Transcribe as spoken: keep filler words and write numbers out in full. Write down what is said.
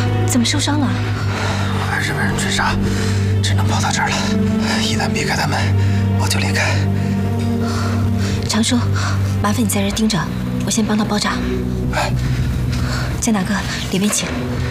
怎么受伤了？ 日本人追杀，只能跑到这儿了。一旦避开他们，我就离开。 常叔，麻烦你在这盯着，我先帮他包扎。 哎， 江大哥，里面请。